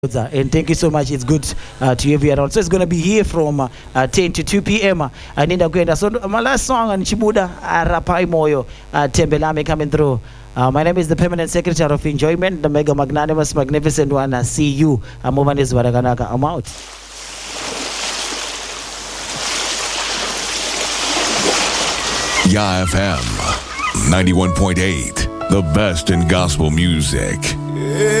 And thank you so much. It's good to have you around. So it's going to be here from 10 to 2 p.m. Nenda kwenda. So my last song on Chibuda Arapai Moyo Tembelame coming through. My name is the Permanent Secretary of Enjoyment, the Mega Magnanimous Magnificent One. See you. Movanis Waraganaka. I'm out. Ya FM 91.8, the best in gospel music.